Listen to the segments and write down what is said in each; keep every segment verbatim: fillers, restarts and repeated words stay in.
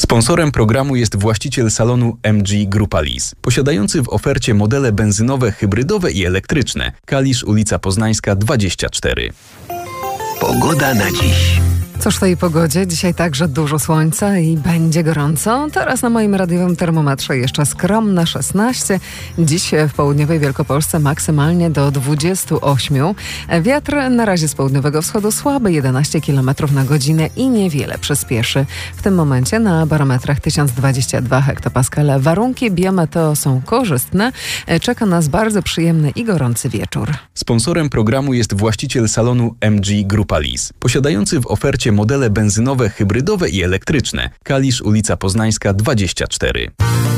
Sponsorem programu jest właściciel salonu M G Grupa Lease, posiadający w ofercie modele benzynowe, hybrydowe i elektryczne. Kalisz, ulica Poznańska dwadzieścia cztery. Pogoda na dziś. Cóż w tej pogodzie? Dzisiaj także dużo słońca i będzie gorąco. Teraz na moim radiowym termometrze jeszcze skromne szesnaście. Dziś w południowej Wielkopolsce maksymalnie do dwudziestu ośmiu. Wiatr na razie z południowego wschodu słaby, jedenaście kilometrów na godzinę i niewiele przyspieszy. W tym momencie na barometrach tysiąc dwadzieścia dwa hektopaskale. Warunki biometeo są korzystne. Czeka nas bardzo przyjemny i gorący wieczór. Sponsorem programu jest właściciel salonu M G Grupa Lease, posiadający w ofercie modele benzynowe, hybrydowe i elektryczne. Kalisz, ulica Poznańska dwadzieścia cztery.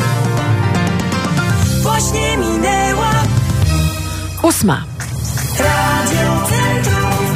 Właśnie minęła Ósma. Radio Centrum.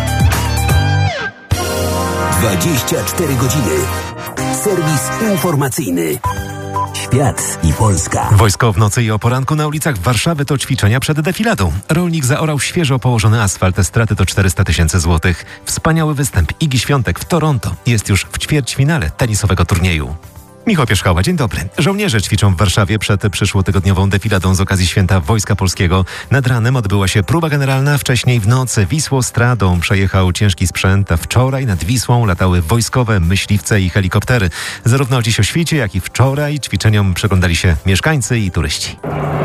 dwadzieścia cztery godziny. Serwis informacyjny. Świat i Polska. Wojsko w nocy i o poranku na ulicach Warszawy to ćwiczenia przed defiladą. Rolnik zaorał świeżo położony asfalt, straty to czterysta tysięcy złotych. Wspaniały występ Igi Świątek w Toronto. Jest już w ćwierćfinale tenisowego turnieju. Michał Pierzchała, dzień dobry. Żołnierze ćwiczą w Warszawie przed przyszłotygodniową defiladą z okazji Święta Wojska Polskiego. Nad ranem odbyła się próba generalna, wcześniej w nocy Wisłostradą przejechał ciężki sprzęt, a wczoraj nad Wisłą latały wojskowe myśliwce i helikoptery. Zarówno dziś o świcie, jak i wczoraj ćwiczeniom przyglądali się mieszkańcy i turyści.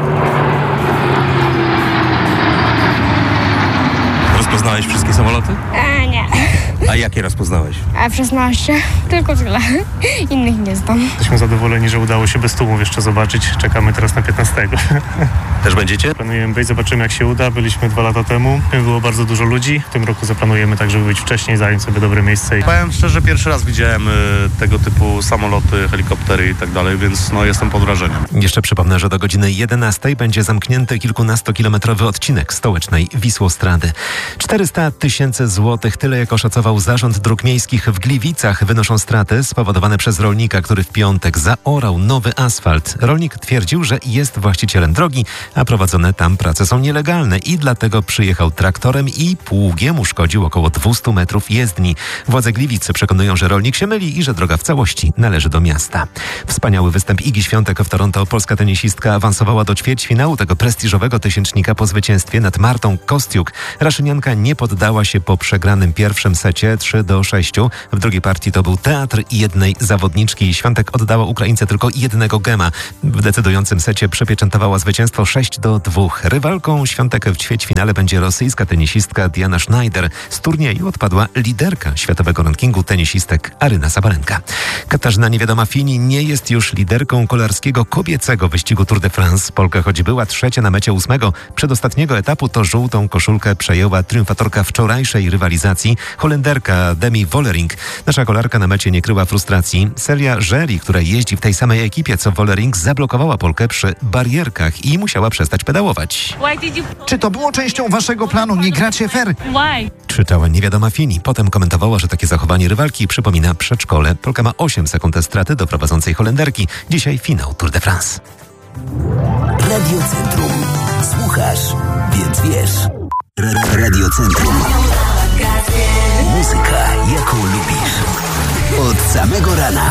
Rozpoznałeś wszystkie samoloty? E, nie. A jakie rozpoznałeś? A szesnaście? Tylko tyle. Innych nie znam. Jesteśmy zadowoleni, że udało się bez tłumów jeszcze zobaczyć. Czekamy teraz na piętnastego. Też będziecie? Planujemy być, zobaczymy jak się uda. Byliśmy dwa lata temu. Było bardzo dużo ludzi. W tym roku zaplanujemy tak, żeby być wcześniej, zająć sobie dobre miejsce. Powiem szczerze, pierwszy raz widziałem y, tego typu samoloty, helikoptery i tak dalej, więc no, jestem pod wrażeniem. Jeszcze przypomnę, że do godziny jedenastej będzie zamknięty kilkunastokilometrowy odcinek stołecznej Wisłostrady. czterysta tysięcy złotych, tyle jak oszacował Zarząd Dróg Miejskich w Gliwicach, wynoszą straty spowodowane przez rolnika, który w piątek zaorał nowy asfalt. Rolnik twierdził, że jest właścicielem drogi, a prowadzone tam prace są nielegalne i dlatego przyjechał traktorem i pługiem uszkodził około dwieście metrów jezdni. Władze Gliwic przekonują, że rolnik się myli i że droga w całości należy do miasta. Wspaniały występ Igi Świątek w Toronto. Polska tenisistka awansowała do ćwierćfinału tego prestiżowego tysięcznika po zwycięstwie nad Martą Kostiuk. Raszynianka nie poddała się po przegranym pierwszym secie trzy do sześciu. W drugiej partii to był teatr jednej zawodniczki. Świątek oddała Ukraińce tylko jednego gema. W decydującym secie przypieczętowała zwycięstwo sześć do dwóch. Rywalką Świątek w ćwierćfinale będzie rosyjska tenisistka Diana Schneider. Z turnieju odpadła liderka światowego rankingu tenisistek Aryna Sabalenka. Katarzyna Niewiadoma-Fini nie jest już liderką kolarskiego kobiecego wyścigu Tour de France. Polka, choć była trzecia na mecie ósmego przedostatniego etapu, to żółtą koszulkę przejęła triumfatorka wczorajszej rywalizacji, Holenderka Demi Vollering. Nasza kolarka na mecie nie kryła frustracji. Celia Żeli, która jeździ w tej samej ekipie co Vollering, zablokowała Polkę przy barierkach i musiała przestać pedałować. Czy to było częścią waszego planu? Nie gracie fair? Krzyczała Niewiadoma-Fini. Potem komentowała, że takie zachowanie rywalki przypomina przedszkole. Polka ma osiem sekund straty do prowadzącej Holenderki. Dzisiaj finał Tour de France. Radio Centrum. Słuchasz, więc wiesz. Radio Centrum. Muzyka, jaką lubisz. Od samego rana.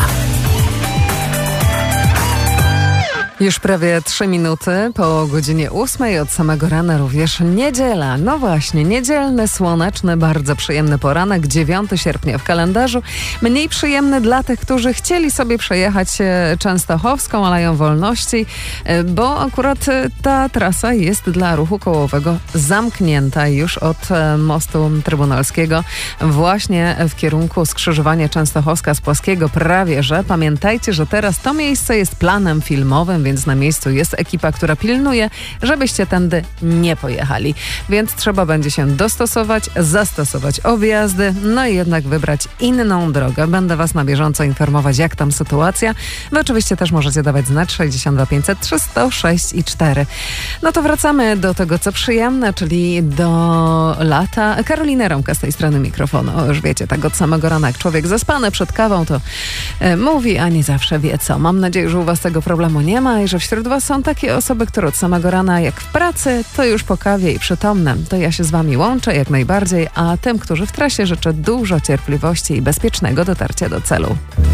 Już prawie trzy minuty po godzinie ósmej, od samego rana również niedziela. No właśnie, niedzielny, słoneczny, bardzo przyjemny poranek, dziewiątego sierpnia w kalendarzu. Mniej przyjemny dla tych, którzy chcieli sobie przejechać Częstochowską Aleją Wolności, bo akurat ta trasa jest dla ruchu kołowego zamknięta już od mostu Trybunalskiego właśnie w kierunku skrzyżowania Częstochowska z Płaskiego prawie, że pamiętajcie, że teraz to miejsce jest planem filmowym, więc na miejscu jest ekipa, która pilnuje, żebyście tędy nie pojechali. Więc trzeba będzie się dostosować, zastosować objazdy, no i jednak wybrać inną drogę. Będę was na bieżąco informować, jak tam sytuacja. Wy oczywiście też możecie dawać znać sześćdziesiąt dwa pięćset trzy sto sześć i cztery. No to wracamy do tego, co przyjemne, czyli do lata. Karolina Romka z tej strony mikrofonu. O, już wiecie, tak od samego rana, jak człowiek zaspany przed kawą, to e, mówi, a nie zawsze wie co. Mam nadzieję, że u was tego problemu nie ma i że wśród was są takie osoby, które od samego rana, jak w pracy, to już po kawie i przytomne. To ja się z wami łączę jak najbardziej, a tym, którzy w trasie, życzę dużo cierpliwości i bezpiecznego dotarcia do celu.